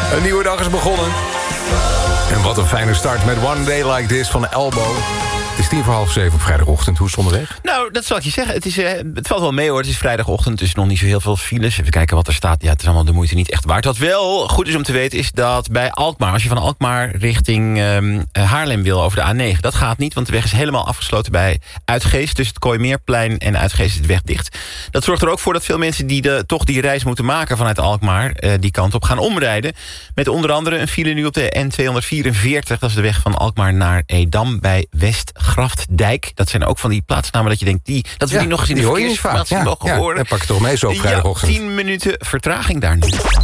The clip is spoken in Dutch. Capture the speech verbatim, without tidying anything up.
Een nieuwe dag is begonnen. En wat een fijne start met One Day Like This van Elbow. Het is tien voor half zeven op vrijdagochtend. Hoe is het onderweg? Nou, dat zal ik je zeggen. Het, is, uh, het valt wel mee hoor. Het is vrijdagochtend, dus nog niet zo heel veel files. Even kijken wat er staat. Ja, het is allemaal de moeite niet echt waard. Wat wel goed is om te weten is dat bij Alkmaar... als je van Alkmaar richting um, Haarlem wil over de A negen... dat gaat niet, want de weg is helemaal afgesloten bij Uitgeest. Tussen het Kooimeerplein en Uitgeest is de weg dicht. Dat zorgt er ook voor dat veel mensen die de, toch die reis moeten maken... vanuit Alkmaar uh, die kant op gaan omrijden. Met onder andere een file nu op de N tweehonderdvierenveertig. Dat is de weg van Alkmaar naar Edam bij Westgrafdijk. Dat zijn ook van die plaatsnamen dat je denkt... Die, dat we ja, die nog eens in de verkeersinformatie ja, mogen ja, horen. Dan pak ik toch mee zo op vrijdagochtend. Ja, tien minuten vertraging daar nu.